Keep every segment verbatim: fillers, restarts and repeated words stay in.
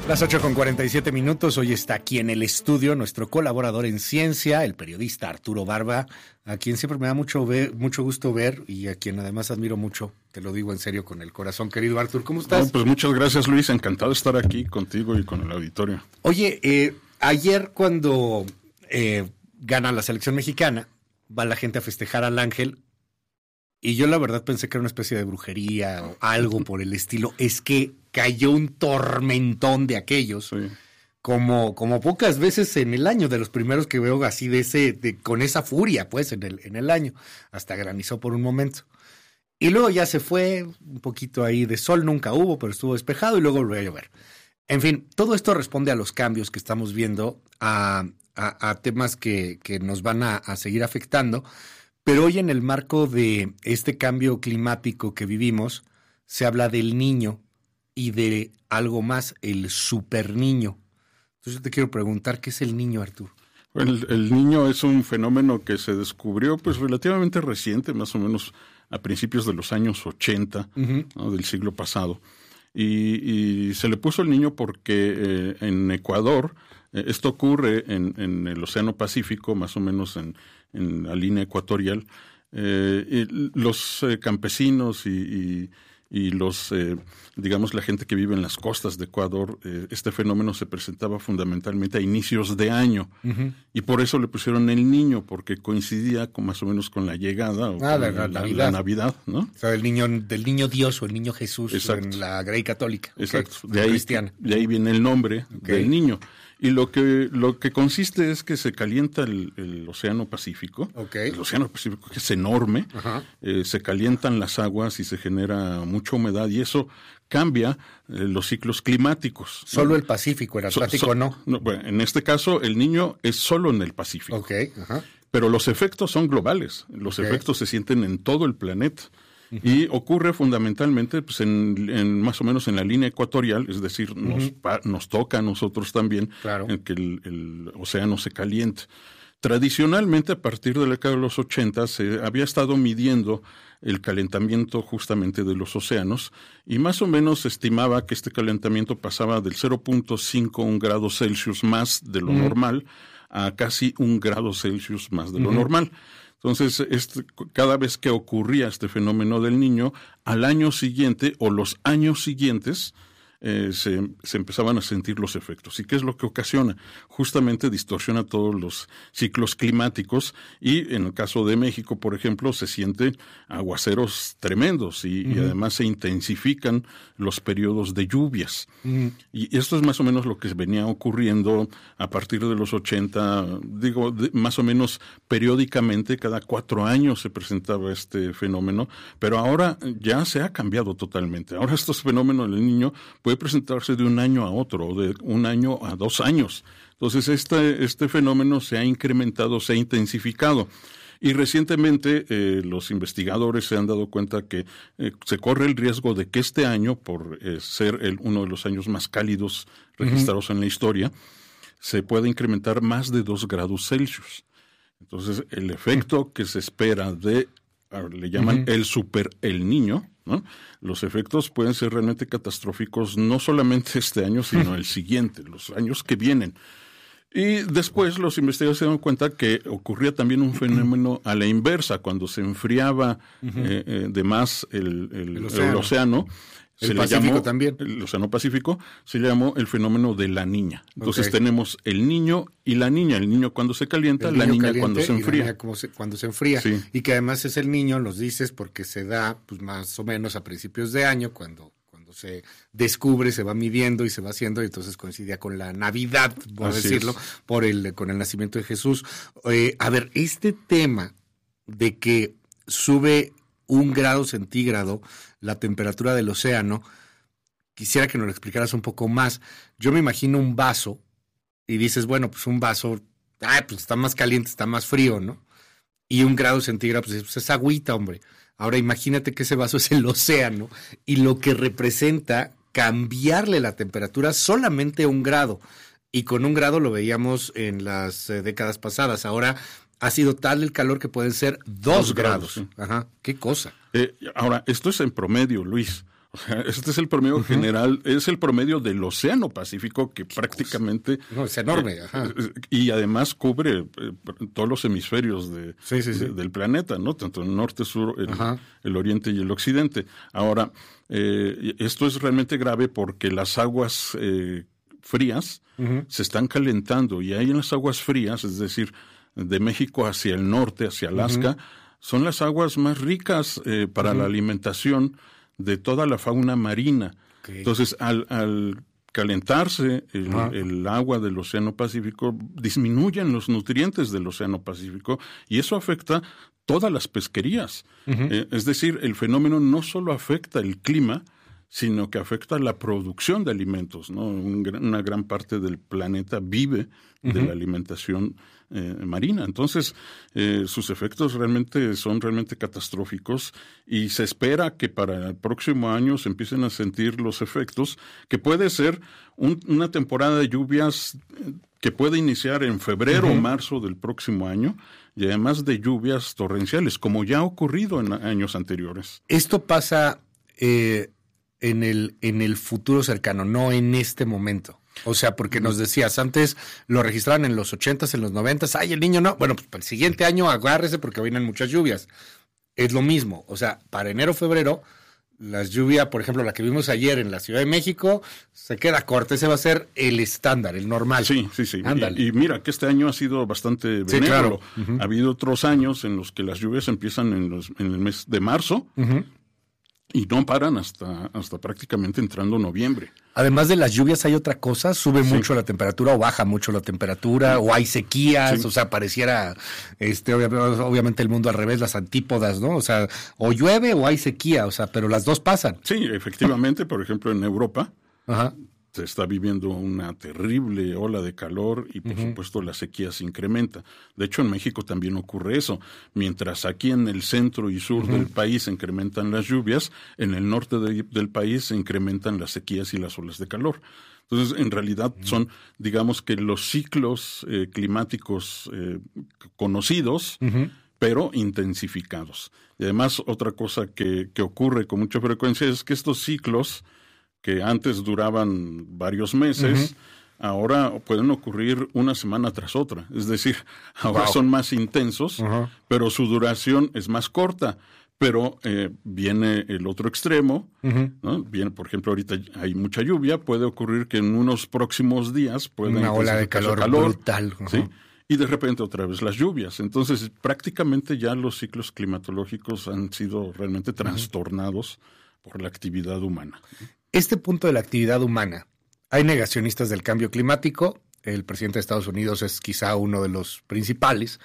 Las ocho con cuarenta y siete minutos, hoy está aquí en el estudio nuestro colaborador en ciencia, el periodista Arturo Barba, a quien siempre me da mucho ver, mucho gusto ver y a quien además admiro mucho, te lo digo en serio con el corazón. Querido Arturo, ¿cómo estás? No, pues muchas gracias, Luis, encantado de estar aquí contigo y con el auditorio. Oye, eh, ayer cuando eh, gana la selección mexicana, va la gente a festejar al Ángel. Y yo la verdad pensé que era una especie de brujería o algo por el estilo. Es que cayó un tormentón de aquellos, sí. como, como pocas veces en el año, de los primeros que veo así de ese, de, con esa furia, pues, en el, en el año. Hasta granizó por un momento. Y luego ya se fue, un poquito ahí de sol nunca hubo, pero estuvo despejado y luego volvió a llover. En fin, todo esto responde a los cambios que estamos viendo, a, a, a temas que, que nos van a, a seguir afectando. Pero hoy en el marco de este cambio climático que vivimos, se habla del niño y de algo más, el superniño. Entonces yo te quiero preguntar, ¿qué es el niño, Arturo? El, el niño es un fenómeno que se descubrió pues relativamente reciente, más o menos a principios de los años ochenta, uh-huh. ¿no? del siglo pasado. Y, y se le puso el niño porque eh, en Ecuador, eh, esto ocurre en, en el Océano Pacífico, más o menos en... en la línea ecuatorial, eh, y los eh, campesinos y, y, y los, eh, digamos, la gente que vive en las costas de Ecuador, eh, este fenómeno se presentaba fundamentalmente a inicios de año, uh-huh. y por eso le pusieron el niño, porque coincidía con más o menos con la llegada o ah, con la, la, la, la, la Navidad, ¿no? O sea, el niño, del niño Dios o el niño Jesús. Exacto. En la Grey Católica. Exacto. Okay. De ahí, cristiana. De ahí viene el nombre okay. del niño. Y lo que lo que consiste es que se calienta el, el Océano Pacífico, okay. el Océano Pacífico que es enorme, eh, se calientan las aguas y se genera mucha humedad y eso cambia eh, los ciclos climáticos. Solo ¿no? el Pacífico, el Atlántico so, so, no. no bueno, en este caso el niño es solo en el Pacífico, okay. Ajá. pero los efectos son globales, los okay. efectos se sienten en todo el planeta. Uh-huh. Y ocurre fundamentalmente pues, en, en más o menos en la línea ecuatorial, es decir, uh-huh. nos, pa, nos toca a nosotros también claro. en que el, el océano se caliente. Tradicionalmente, a partir de la década de los ochenta, se había estado midiendo el calentamiento justamente de los océanos y más o menos se estimaba que este calentamiento pasaba del cero punto cinco a un grado Celsius más de lo uh-huh. normal a casi un grado Celsius más de lo uh-huh. normal. Entonces, este, cada vez que ocurría este fenómeno del niño, al año siguiente o los años siguientes eh, se, se empezaban a sentir los efectos. ¿Y qué es lo que ocasiona? Justamente distorsiona todos los ciclos climáticos y en el caso de México, por ejemplo, se sienten aguaceros tremendos y, uh-huh. y además se intensifican los periodos de lluvias. Uh-huh. Y esto es más o menos lo que venía ocurriendo a partir de los ochenta, digo, de, más o menos periódicamente, cada cuatro años se presentaba este fenómeno, pero ahora ya se ha cambiado totalmente. Ahora estos fenómenos del niño puede presentarse de un año a otro, de un año a dos años. Entonces, este, este fenómeno se ha incrementado, se ha intensificado. Y recientemente eh, los investigadores se han dado cuenta que eh, se corre el riesgo de que este año, por eh, ser el, uno de los años más cálidos registrados uh-huh. en la historia, se pueda incrementar más de dos grados Celsius. Entonces, el efecto que se espera de, le llaman uh-huh. el super el niño, ¿no? Los efectos pueden ser realmente catastróficos no solamente este año, sino el siguiente, los años que vienen. Y después los investigadores se dieron cuenta que ocurría también un fenómeno a la inversa, cuando se enfriaba uh-huh. eh, eh, de más el, el, el océano. El océano El se Pacífico le llamó, también. El Océano Pacífico se llamó el fenómeno de la niña. Entonces okay. tenemos el niño y la niña. El niño cuando se calienta, el la niña caliente cuando se enfría. Y la niña como se, cuando se enfría. Sí. Y que además es el niño, los dices, porque se da pues más o menos a principios de año, cuando, cuando se descubre, se va midiendo y se va haciendo, y entonces coincidía con la Navidad, por Así decirlo, es. por el con el nacimiento de Jesús. Eh, a ver, este tema de que sube un grado centígrado la temperatura del océano, quisiera que nos lo explicaras un poco más. Yo me imagino un vaso y dices, bueno, pues un vaso, ay, pues está más caliente, está más frío, ¿no? Y un grado centígrado, pues, pues es agüita, hombre. Ahora imagínate que ese vaso es el océano y lo que representa cambiarle la temperatura solamente un grado. Y con un grado lo veíamos en las eh, décadas pasadas. Ahora ha sido tal el calor que pueden ser dos, dos grados. grados. Sí. Ajá, qué cosa. Eh, ahora, esto es en promedio, Luis. O Este es el promedio uh-huh. general, es el promedio del Océano Pacífico, que prácticamente... No, es enorme. Eh, Ajá. Y además cubre eh, todos los hemisferios de, sí, sí, sí. de, del planeta, ¿no? Tanto el norte, sur, el, el oriente y el occidente. Ahora, eh, esto es realmente grave porque las aguas eh, frías uh-huh. se están calentando, y ahí en las aguas frías, es decir, de México hacia el norte, hacia Alaska, uh-huh. son las aguas más ricas eh, para uh-huh. la alimentación de toda la fauna marina. Okay. Entonces, al, al calentarse el, uh-huh. el agua del Océano Pacífico, disminuyen los nutrientes del Océano Pacífico, y eso afecta todas las pesquerías. Uh-huh. Eh, es decir, el fenómeno no solo afecta el clima, sino que afecta la producción de alimentos, ¿no? Un, una gran parte del planeta vive uh-huh. de la alimentación eh, marina. Entonces, eh, sus efectos realmente son realmente catastróficos, y se espera que para el próximo año se empiecen a sentir los efectos, que puede ser un, una temporada de lluvias que puede iniciar en febrero uh-huh. o marzo del próximo año, y además de lluvias torrenciales, como ya ha ocurrido en años anteriores. Esto pasa... Eh... en el en el futuro cercano, no en este momento. O sea, porque nos decías, antes lo registraban en los ochentas, en los noventas, ay, el niño no. Bueno, pues para el siguiente año agárrese porque vienen muchas lluvias. Es lo mismo. O sea, para enero, febrero, las lluvias, por ejemplo, la que vimos ayer en la Ciudad de México, se queda corta. Ese va a ser el estándar, el normal. Sí, sí, sí. Y, y mira que este año ha sido bastante benévolo. Sí, claro. Uh-huh. Ha habido otros años en los que las lluvias empiezan en, los, en el mes de marzo, uh-huh. y no paran hasta, hasta prácticamente entrando noviembre. Además de las lluvias, ¿hay otra cosa? ¿Sube sí. mucho la temperatura o baja mucho la temperatura? ¿O hay sequías? Sí. O sea, pareciera, este, obviamente, obviamente el mundo al revés, las antípodas, ¿no? O sea, o llueve o hay sequía, o sea, pero las dos pasan. Sí, efectivamente, por ejemplo, en Europa... Ajá. se está viviendo una terrible ola de calor, y por uh-huh. supuesto la sequía se incrementa. De hecho, en México también ocurre eso. Mientras aquí en el centro y sur uh-huh. del país se incrementan las lluvias, en el norte de, del país se incrementan las sequías y las olas de calor. Entonces, en realidad uh-huh. son, digamos que los ciclos eh, climáticos eh, conocidos, uh-huh. pero intensificados. Y además, otra cosa que, que ocurre con mucha frecuencia es que estos ciclos, que antes duraban varios meses, uh-huh. ahora pueden ocurrir una semana tras otra. Es decir, ahora wow. son más intensos, uh-huh. pero su duración es más corta. Pero eh, viene el otro extremo, uh-huh. ¿no? Viene, por ejemplo, ahorita hay mucha lluvia, puede ocurrir que en unos próximos días pueda una ola de calor, calor brutal. Uh-huh. ¿sí? Y de repente otra vez las lluvias. Entonces, prácticamente ya los ciclos climatológicos han sido realmente trastornados uh-huh. por la actividad humana. Este punto de la actividad humana, hay negacionistas del cambio climático, el presidente de Estados Unidos es quizá uno de los principales.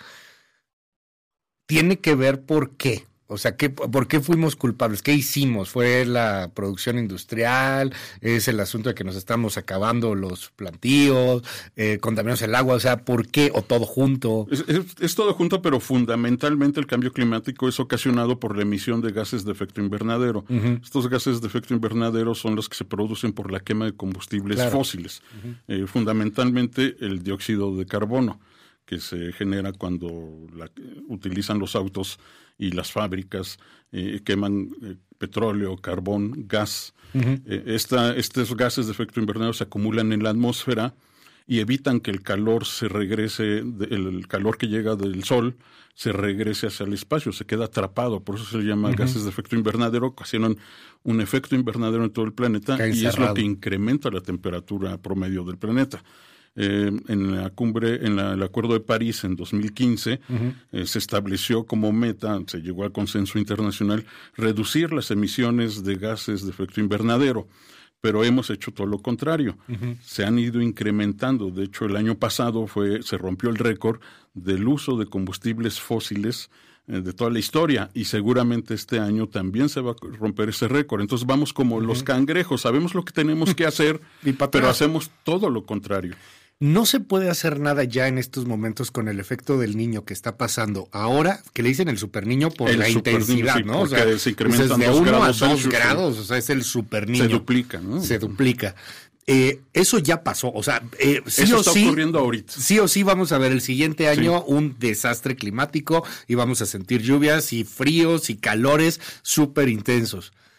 Tiene que ver por qué. O sea, ¿qué, ¿por qué fuimos culpables? ¿Qué hicimos? ¿Fue la producción industrial? ¿Es el asunto de que nos estamos acabando los plantíos? Eh, ¿Contaminamos el agua? O sea, ¿por qué? ¿O todo junto? Es, es, es todo junto, pero fundamentalmente el cambio climático es ocasionado por la emisión de gases de efecto invernadero. Uh-huh. Estos gases de efecto invernadero son los que se producen por la quema de combustibles claro. fósiles. Uh-huh. Eh, fundamentalmente el dióxido de carbono, que se genera cuando la, utilizan los autos y las fábricas, eh, queman eh, petróleo, carbón, gas. Uh-huh. Eh, esta, estos gases de efecto invernadero se acumulan en la atmósfera y evitan que el calor se regrese, de, el calor que llega del sol se regrese hacia el espacio, se queda atrapado. Por eso se le llama uh-huh. gases de efecto invernadero, ocasionan un efecto invernadero en todo el planeta y es lo que incrementa la temperatura promedio del planeta. Eh, en la cumbre, en la, el Acuerdo de París en dos mil quince, uh-huh. eh, se estableció como meta, se llegó al consenso internacional, reducir las emisiones de gases de efecto invernadero, pero hemos hecho todo lo contrario. Uh-huh. Se han ido incrementando. De hecho, el año pasado fue, se rompió el récord del uso de combustibles fósiles eh, de toda la historia, y seguramente este año también se va a romper ese récord. Entonces vamos como uh-huh. los cangrejos, sabemos lo que tenemos que hacer, pero hacemos todo lo contrario. No se puede hacer nada ya en estos momentos con el efecto del niño que está pasando ahora, que le dicen el superniño por el la intensidad, sí, ¿no? O sea, se incrementan de dos uno grados a dos Celsius, grados, o sea, es el superniño. Se duplica, ¿no? Se duplica. Eh, eso ya pasó, o sea, eh, sí eso o está sí, ocurriendo ahorita. Sí o sí vamos a ver el siguiente año sí. un desastre climático y vamos a sentir lluvias y fríos y calores súper intensos.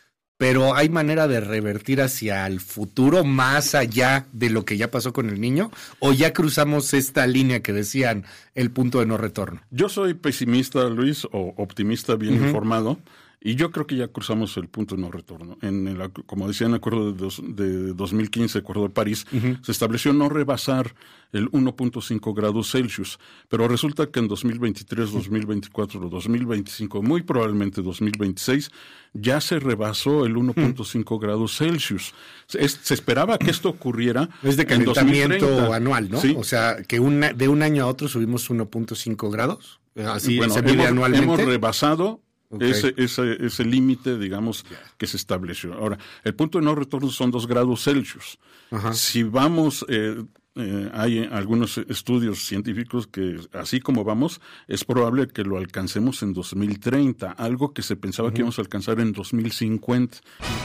pero ¿hay manera de revertir hacia el futuro más allá de lo que ya pasó con el niño? ¿O ya cruzamos esta línea que decían el punto de no retorno? Yo soy pesimista, Luis, o optimista bien uh-huh. informado. Y yo creo que ya cruzamos el punto de no retorno. En el, como decía en el acuerdo de, dos, de dos mil quince, el Acuerdo de París, uh-huh. se estableció no rebasar el uno punto cinco grados Celsius. Pero resulta que en dos mil veintitrés, dos mil veinticuatro, dos mil veinticinco, muy probablemente dos mil veintiséis, ya se rebasó el uno punto cinco uh-huh. grados Celsius. Se, es, se esperaba que esto ocurriera es de calentamiento anual, ¿no? ¿Sí? O sea, que una, de un año a otro subimos uno punto cinco grados. Así bueno, se mide hemos, anualmente. Hemos rebasado Okay. Ese, ese, ese límite, digamos, yeah. que se estableció. Ahora, el punto de no retorno son dos grados Celsius. Uh-huh. Si vamos, eh, eh, hay algunos estudios científicos que, así como vamos, es probable que lo alcancemos en dos mil treinta, algo que se pensaba uh-huh. que íbamos a alcanzar en dos mil cincuenta.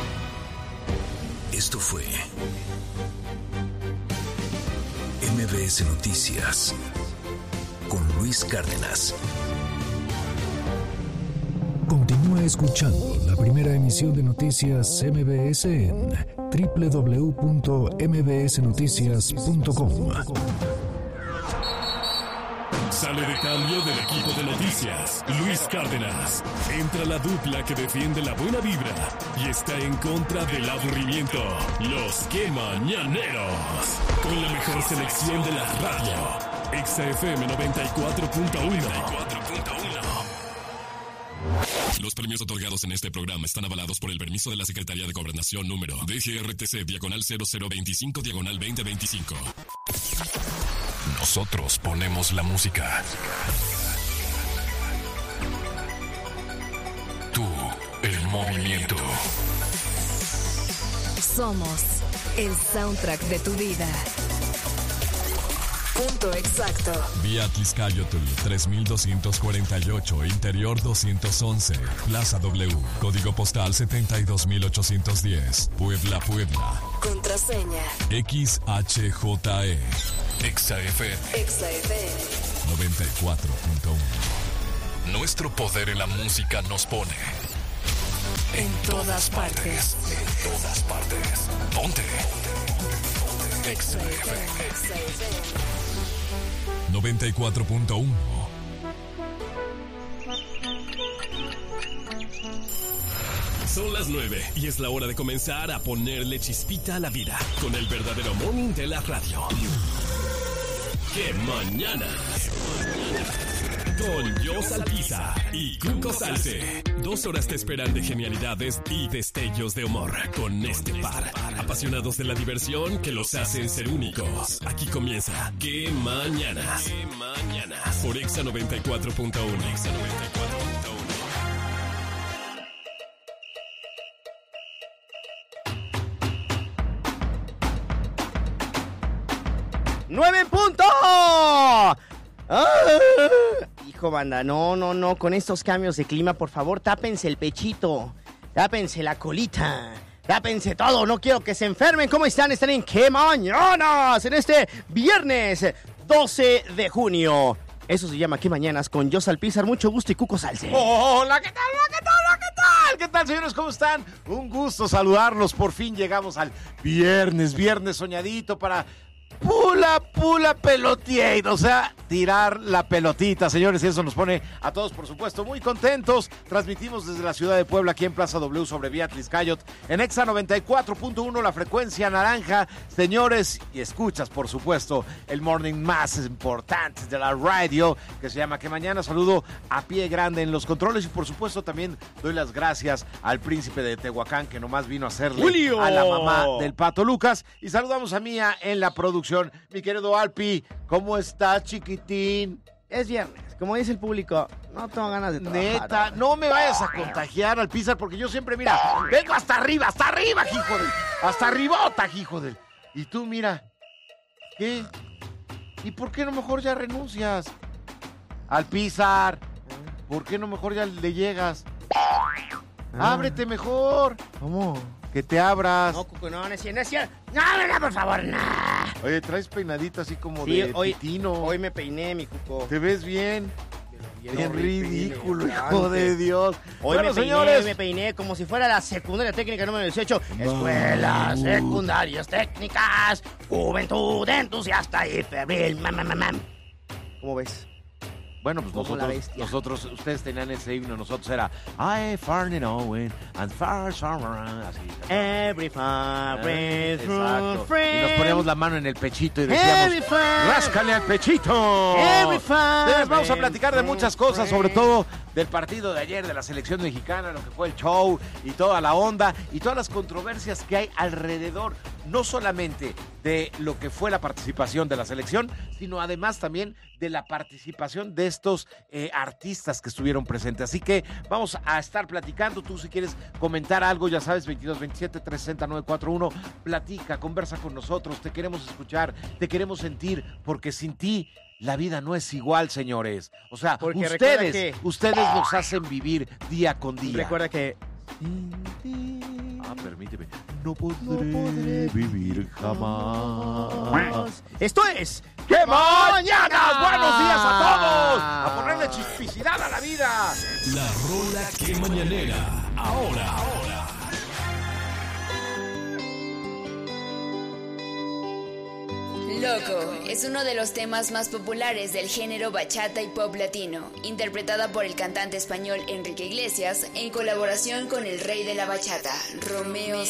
Esto fue M B S Noticias con Luis Cárdenas. Continúa escuchando la primera emisión de Noticias M B S en doble u doble u doble u punto m b s noticias punto com. Sale de cambio del equipo de noticias, Luis Cárdenas. Entra la dupla que defiende la buena vibra y está en contra del aburrimiento. Los Que Mañaneros. Con la mejor selección de la radio. Exa F M noventa y cuatro punto uno. Los premios otorgados en este programa están avalados por el permiso de la Secretaría de Gobernación número D G R T C diagonal cero cero veinticinco diagonal veinte veinticinco. Nosotros ponemos la música. Tú, el movimiento. Somos el soundtrack de tu vida. Punto exacto. Vía Tliscayotl tres mil doscientos cuarenta y ocho, Interior doscientos once, Plaza W, Código Postal setenta y dos mil ochocientos diez, Puebla, Puebla. Contraseña X H J E. Exa F M. Exa F M noventa y cuatro punto uno. Nuestro poder en la música nos pone en todas partes. En todas partes. Ponte. Exa F M noventa y cuatro punto uno. Son las nueve y es la hora de comenzar a ponerle chispita a la vida con el verdadero morning de la radio. ¡Que mañana! Con Jos Alpiza y Cuco Salce. Dos horas te esperan de genialidades y destellos de humor con este par. Apasionados de la diversión que los hacen ser únicos. Aquí comienza ¡Que Mañanas! ¡Que Mañanas! Por Exa noventa y cuatro punto uno. Exa noventa y cuatro punto uno. ¡Nueve en punto! ¡Ah! Hijo, banda, no, no, no, con estos cambios de clima, por favor, tápense el pechito, tápense la colita, tápense todo, no quiero que se enfermen. ¿Cómo están? Están en ¡Que Mañanas! En este viernes doce de junio. Eso se llama ¡Que Mañanas! Con Jos Alpizar, mucho gusto, y Cuco Salce. Hola, ¿qué tal? ¿Qué tal? ¿Qué tal? ¿Qué tal, señores? ¿Cómo están? Un gusto saludarlos. Por fin llegamos al viernes, viernes soñadito para pula, pula pelotear, o sea, tirar la pelotita, señores, y eso nos pone a todos, por supuesto, muy contentos. Transmitimos desde la ciudad de Puebla, aquí en Plaza W, sobre Vía Tliscayot, en Exa noventa y cuatro punto uno, la frecuencia naranja, señores, y escuchas, por supuesto, el morning más importante de la radio, que se llama ¡Que Mañana! Saludo a Pie Grande en los controles, y por supuesto también doy las gracias al príncipe de Tehuacán, que nomás vino a hacerle Julio a la mamá del Pato Lucas, y saludamos a Mía en la producción. Mi querido Alpi, ¿cómo estás, chiquitín? Es viernes, como dice el público, no tengo ganas de trabajar. Neta, no me vayas a contagiar, Alpizar, porque yo siempre, mira, vengo hasta arriba, hasta arriba, hijo del, hasta arribota, hijo del. Y tú, mira, ¿qué? ¿Y por qué no mejor ya renuncias? Alpizar, ¿por qué no mejor ya le llegas? Ah. Ábrete mejor. ¿Cómo? Que te abras. No, Cuco, no, no es cierto, no es cierto. No, no, no, por favor, no. Oye, traes peinadito así como sí, de hoy, pitino. Hoy me peiné, mi Cuco. ¿Te ves bien? Bien ridículo, hijo de Dios. Hoy Bueno, me peiné, señores. me peiné como si fuera la secundaria técnica número dieciocho. Escuelas secundarias técnicas, juventud entusiasta y febril. Mam, mam, mam. ¿Cómo ves? Bueno, pues Como la nosotros, bestia. nosotros, ustedes tenían ese himno, nosotros era I far and Owen and far around, así. Every fabric Exacto. Y nos poníamos la mano en el pechito y decíamos, Every far- ¡ráscale al pechito! Every far- Entonces vamos a platicar de muchas cosas, sobre todo del partido de ayer de la selección mexicana, lo que fue el show y toda la onda y todas las controversias que hay alrededor, no solamente de lo que fue la participación de la selección, sino además también de la participación de estos eh, artistas que estuvieron presentes. Así que vamos a estar platicando. Tú, si quieres comentar algo, ya sabes, veintidós veintisiete, trescientos sesenta, novecientos cuarenta y uno, platica, conversa con nosotros, te queremos escuchar, te queremos sentir, porque sin ti la vida no es igual, señores. O sea, Porque recuerda ustedes, que- ustedes nos hacen vivir día con día. Recuerda que Ah, permíteme. No podré, vivir jamás. esto es ¡Qué mañanas! ¡Buenos días a todos! A ponerle chispicidad a la vida. La rola que mañanera. Ahora, ahora. Loco es uno de los temas más populares del género bachata y pop latino, interpretada por el cantante español Enrique Iglesias en colaboración con el rey de la bachata, Romeo